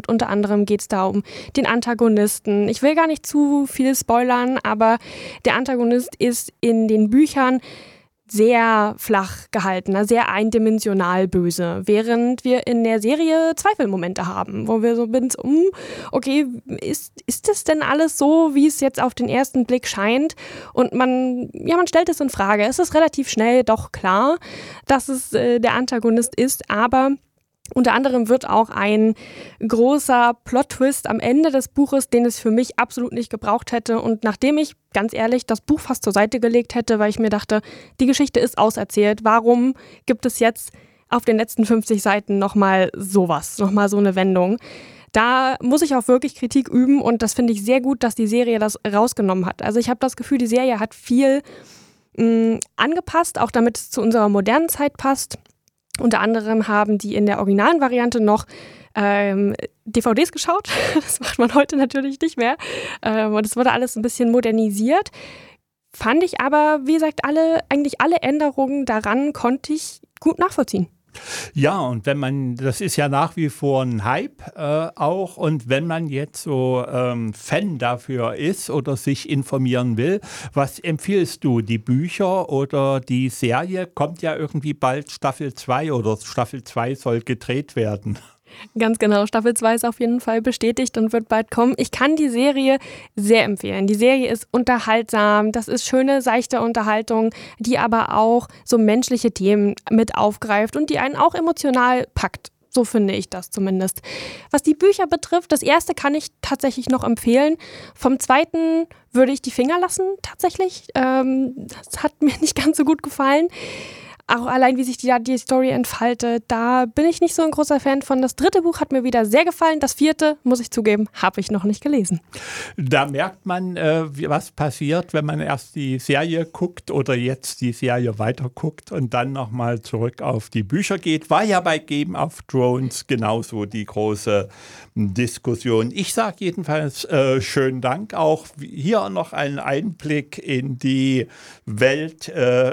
und unter anderem geht es da um den Antagonisten. Ich will gar nicht zu viel spoilern, aber der Antagonist ist in den Büchern sehr flach gehalten, sehr eindimensional böse, während wir in der Serie Zweifelmomente haben, wo wir so bin, okay, ist das denn alles so, wie es jetzt auf den ersten Blick scheint? Und man stellt es in Frage. Es ist relativ schnell doch klar, dass es der Antagonist ist, aber unter anderem wird auch ein großer Plot-Twist am Ende des Buches, den es für mich absolut nicht gebraucht hätte. Und nachdem ich, ganz ehrlich, das Buch fast zur Seite gelegt hätte, weil ich mir dachte, die Geschichte ist auserzählt. Warum gibt es jetzt auf den letzten 50 Seiten nochmal sowas, nochmal so eine Wendung? Da muss ich auch wirklich Kritik üben und das finde ich sehr gut, dass die Serie das rausgenommen hat. Also ich habe das Gefühl, die Serie hat viel angepasst, auch damit es zu unserer modernen Zeit passt. Unter anderem haben die in der originalen Variante noch DVDs geschaut. Das macht man heute natürlich nicht mehr. Und es wurde alles ein bisschen modernisiert. Fand ich aber, wie gesagt, eigentlich alle Änderungen daran konnte ich gut nachvollziehen. Ja, und das ist ja nach wie vor ein Hype auch, und wenn man jetzt so Fan dafür ist oder sich informieren will, was empfiehlst du, die Bücher oder die Serie? Kommt ja irgendwie bald Staffel 2 oder Staffel 2 soll gedreht werden. Ganz genau, Staffel 2 ist auf jeden Fall bestätigt und wird bald kommen. Ich kann die Serie sehr empfehlen. Die Serie ist unterhaltsam, das ist schöne, seichte Unterhaltung, die aber auch so menschliche Themen mit aufgreift und die einen auch emotional packt. So finde ich das zumindest. Was die Bücher betrifft, das erste kann ich tatsächlich noch empfehlen. Vom zweiten würde ich die Finger lassen, tatsächlich. Das hat mir nicht ganz so gut gefallen. Auch allein, wie sich die Story entfaltet, da bin ich nicht so ein großer Fan von. Das dritte Buch hat mir wieder sehr gefallen. Das vierte, muss ich zugeben, habe ich noch nicht gelesen. Da merkt man, was passiert, wenn man erst die Serie guckt oder jetzt die Serie weiter guckt und dann nochmal zurück auf die Bücher geht. War ja bei Game of Thrones genauso die große Diskussion. Ich sage jedenfalls schönen Dank. Auch hier noch einen Einblick in die Welt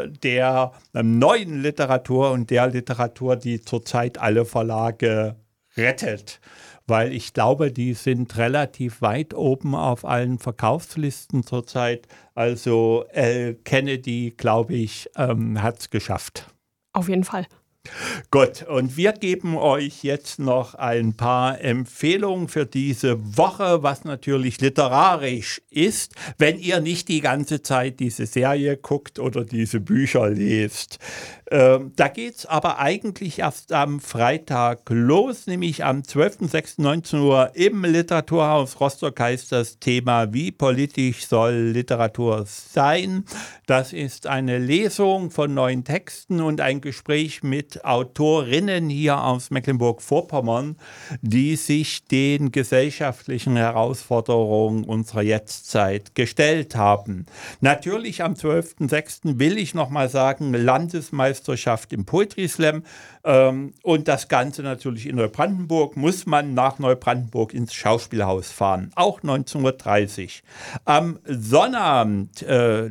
der neuen Literatur und der Literatur, die zurzeit alle Verlage rettet. Weil ich glaube, die sind relativ weit oben auf allen Verkaufslisten zurzeit. Also Kennedy, glaube ich, hat es geschafft. Auf jeden Fall. Gut, und wir geben euch jetzt noch ein paar Empfehlungen für diese Woche, was natürlich literarisch ist, wenn ihr nicht die ganze Zeit diese Serie guckt oder diese Bücher lest. Da geht es aber eigentlich erst am Freitag los, nämlich am 12.06.19 Uhr im Literaturhaus Rostock heißt das Thema Wie politisch soll Literatur sein? Das ist eine Lesung von neuen Texten und ein Gespräch mit Autorinnen hier aus Mecklenburg-Vorpommern, die sich den gesellschaftlichen Herausforderungen unserer Jetztzeit gestellt haben. Natürlich am 12.06. will ich nochmal sagen, Landesmeisterschaft im Poetry Slam und das Ganze natürlich in Neubrandenburg, muss man nach Neubrandenburg ins Schauspielhaus fahren, auch 19.30 Uhr. Am Sonnabend,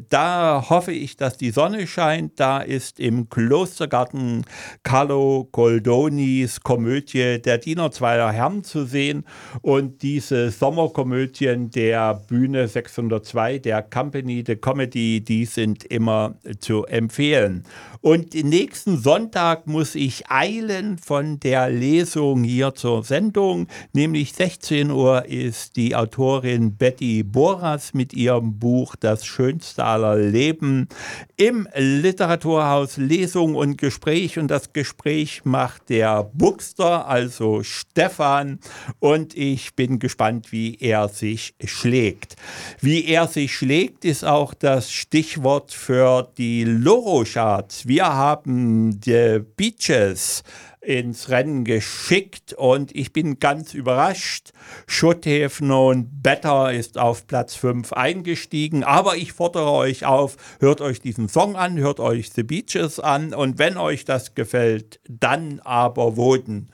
da hoffe ich, dass die Sonne scheint, da ist im Klostergarten Carlo Goldonis Komödie Der Diener zweier Herren zu sehen und diese Sommerkomödien der Bühne 602, der Company, der Comedy, die sind immer zu empfehlen. Und nächsten Sonntag muss ich eilen von der Lesung hier zur Sendung, nämlich 16 Uhr ist die Autorin Betty Boras mit ihrem Buch Das Schönste aller Leben im Literaturhaus Lesung und Gespräch, und das Gespräch macht der Buxter, also Stefan, und ich bin gespannt, wie er sich schlägt. Wie er sich schlägt, ist auch das Stichwort für die Loro-Charts. Wir haben die Beaches ins Rennen geschickt und ich bin ganz überrascht. Schutthäfen und Better ist auf Platz 5 eingestiegen, aber ich fordere euch auf, hört euch diesen Song an, hört euch The Beaches an und wenn euch das gefällt, dann aber voten.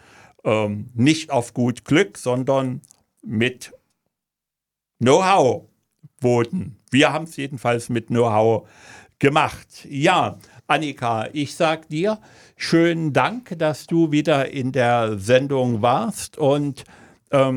Nicht auf gut Glück, sondern mit Know-how voten. Wir haben es jedenfalls mit Know-how gemacht. Ja, Annika, ich sag dir schönen Dank, dass du wieder in der Sendung warst und